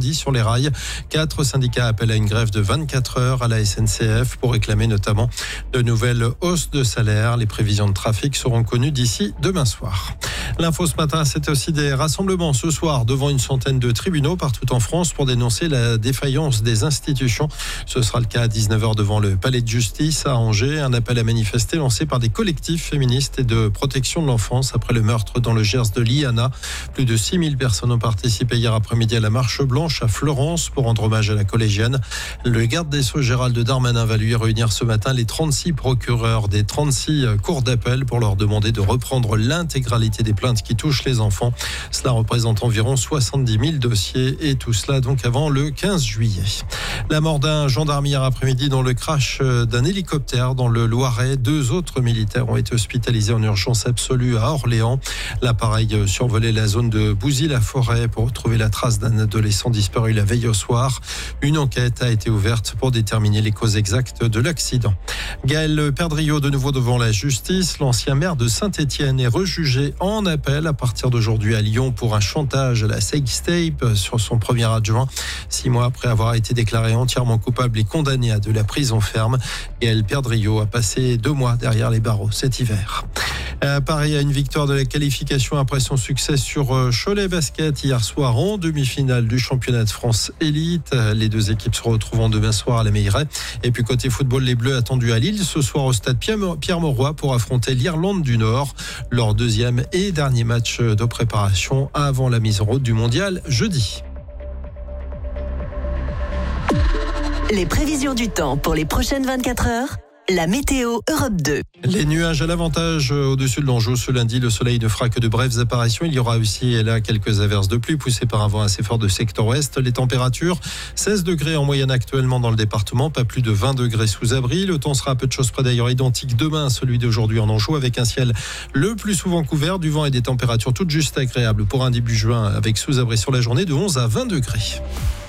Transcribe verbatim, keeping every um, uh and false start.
lundi sur les rails. Quatre syndicats appellent à une grève de vingt-quatre heures à la S N C F pour réclamer notamment de nouvelles hausses de salaire. Les prévisions de trafic seront connues d'ici demain soir. L'info ce matin, c'était aussi des rassemblements ce soir devant une centaine de tribunaux partout en France pour dénoncer la défaillance des institutions. Ce sera le cas à dix-neuf heures devant le palais de justice à Angers. Un appel à manifester lancé par des collectifs féministes et de protection de l'enfance après le meurtre dans le Gers de Liana. Plus de six mille personnes ont participé hier après-midi à la marche blanche à Florence pour rendre hommage à la collégienne. Le garde des Sceaux Gérald Darmanin va lui réunir ce matin les trente-six procureurs des trente-six cours d'appel pour leur demander de reprendre l'intégralité des plaintes qui touchent les enfants. Cela représente environ soixante-dix mille dossiers et tout cela donc avant le quinze juillet. La mort d'un gendarme hier après-midi dans le crash d'un hélicoptère dans le Loiret. Deux autres militaires ont été hospitalisés en urgence absolue à Orléans. L'appareil survolait la zone de Bouzy-la-Forêt pour retrouver la trace d'un adolescent disparu la veille au soir. Une enquête a été ouverte pour déterminer les causes exactes de l'accident. Gaël Perdriau de nouveau devant la justice. L'ancien maire de Saint-Étienne est rejugé en appel à partir d'aujourd'hui à Lyon pour un chantage à la sextape sur son premier adjoint. Six mois après avoir été déclaré entièrement coupable et condamné à de la prison ferme, Gaël Perdriau a passé deux mois derrière les barreaux cet hiver. À Paris, a une victoire de la qualification après son succès sur Cholet Basket hier soir en demi-finale du championnat de France Élite. Les deux équipes se retrouveront demain soir à la Meilleraie. Et puis côté football, les Bleus attendus à Lille ce soir au stade Pierre-Mauroy pour affronter l'Irlande du Nord. Leur deuxième et dernier match de préparation avant la mise en route du mondial jeudi. Les prévisions du temps pour les prochaines vingt-quatre heures. La météo Europe deux. Les nuages à l'avantage au-dessus de l'Anjou. Ce lundi, le soleil ne fera que de brèves apparitions. Il y aura aussi et là quelques averses de pluie poussées par un vent assez fort de secteur ouest. Les températures, seize degrés en moyenne actuellement dans le département, pas plus de vingt degrés sous abri. Le temps sera à peu de choses près d'ailleurs identique demain à celui d'aujourd'hui en Anjou, avec un ciel le plus souvent couvert, du vent et des températures toutes juste agréables pour un début juin avec sous abri sur la journée de onze à vingt degrés.